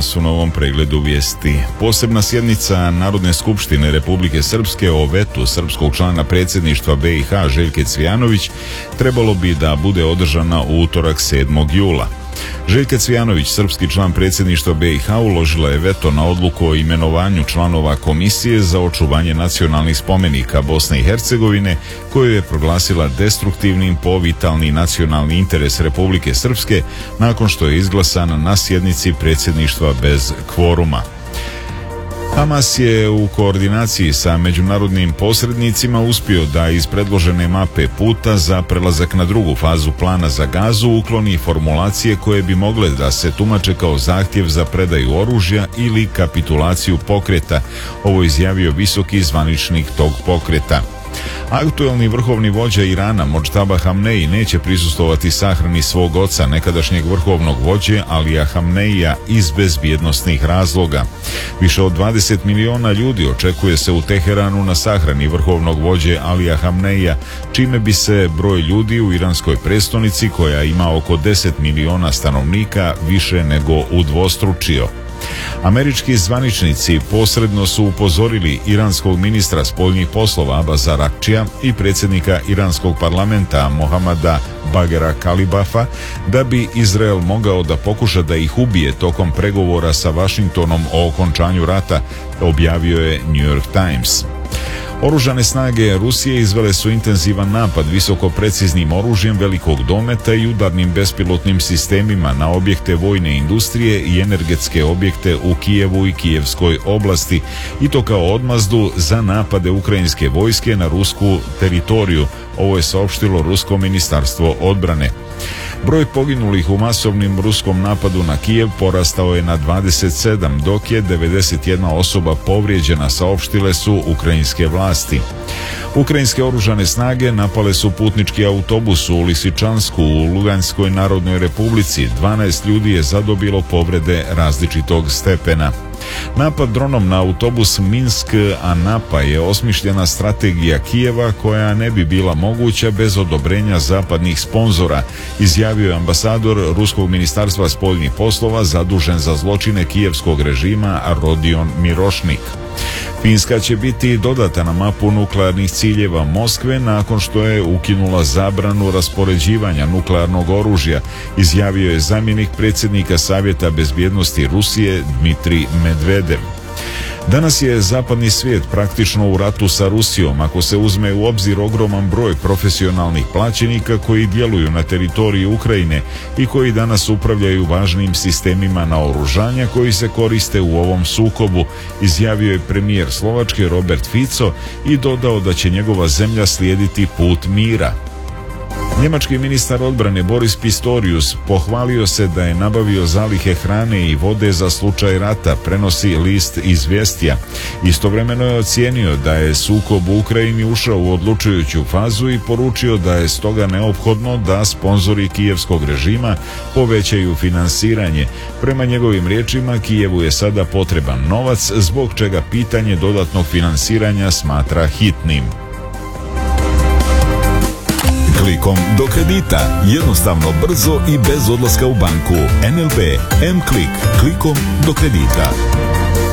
danas u novom pregledu vijesti. Posebna sjednica Narodne skupštine Republike Srpske o vetu srpskog člana predsjedništva BiH Željke Cvijanović trebalo bi da bude održana u utorak 7. jula. Željka Cvijanović, srpski član predsjedništva BiH, uložila je veto na odluku o imenovanju članova Komisije za očuvanje nacionalnih spomenika Bosne i Hercegovine, koju je proglasila destruktivnim po vitalni nacionalni interes Republike Srpske nakon što je izglasan na sjednici predsjedništva bez kvoruma. Hamas je u koordinaciji sa međunarodnim posrednicima uspio da iz predložene mape puta za prelazak na drugu fazu plana za Gazu ukloni formulacije koje bi mogle da se tumače kao zahtjev za predaju oružja ili kapitulaciju pokreta. Ovo izjavio visoki zvaničnik tog pokreta. Aktuelni vrhovni vođa Irana Modžtaba Hamneji neće prisustvovati sahrani svog oca, nekadašnjeg vrhovnog vođe Alija Hamneija, iz bezbjednosnih razloga. Više od 20 miliona ljudi očekuje se u Teheranu na sahrani vrhovnog vođe Alija Hamneija, čime bi se broj ljudi u iranskoj prestonici, koja ima oko 10 miliona stanovnika, više nego udvostručio. Američki zvaničnici posredno su upozorili iranskog ministra spoljnih poslova Abasa Arakčija i predsjednika iranskog parlamenta Mohamada Bagera Kalibafa da bi Izrael mogao da pokuša da ih ubije tokom pregovora sa Vašingtonom o okončanju rata, objavio je New York Times. Oružane snage Rusije izvele su intenzivan napad visoko preciznim oružjem velikog dometa i udarnim bespilotnim sistemima na objekte vojne industrije i energetske objekte u Kijevu i Kijevskoj oblasti, i to kao odmazdu za napade ukrajinske vojske na rusku teritoriju. Ovo je saopštilo Rusko ministarstvo odbrane. Broj poginulih u masovnim ruskom napadu na Kijev porastao je na 27, dok je 91 osoba povrijeđena, saopštile su ukrajinske vlasti. Ukrajinske oružane snage napale su putnički autobus u Lisičansku u Luganskoj Narodnoj Republici. 12 ljudi je zadobilo povrede različitog stepena. Napad dronom na autobus Minsk-Anapa je osmišljena strategija Kijeva koja ne bi bila moguća bez odobrenja zapadnih sponzora, izjavio je ambasador Ruskog ministarstva spoljnih poslova zadužen za zločine kijevskog režima Rodion Mirošnik. Finska će biti dodata na mapu nuklearnih ciljeva Moskve nakon što je ukinula zabranu raspoređivanja nuklearnog oružja, izjavio je zamjenik predsjednika Savjeta bezbjednosti Rusije Dmitrij Medvedev. Danas je zapadni svijet praktično u ratu sa Rusijom ako se uzme u obzir ogroman broj profesionalnih plaćenika koji djeluju na teritoriji Ukrajine i koji danas upravljaju važnim sistemima naoružanja koji se koriste u ovom sukobu, izjavio je premijer Slovačke Robert Fico i dodao da će njegova zemlja slijediti put mira. Njemački ministar odbrane Boris Pistorius pohvalio se da je nabavio zalihe hrane i vode za slučaj rata, prenosi list Izvjestija. Istovremeno je ocijenio da je sukob u Ukrajini ušao u odlučujuću fazu i poručio da je stoga neophodno da sponzori kijevskog režima povećaju finansiranje. Prema njegovim riječima, Kijevu je sada potreban novac, zbog čega pitanje dodatnog finansiranja smatra hitnim. Klikom do kredita. Jednostavno, brzo i bez odlaska u banku. NLB M-Klik. Klikom do kredita.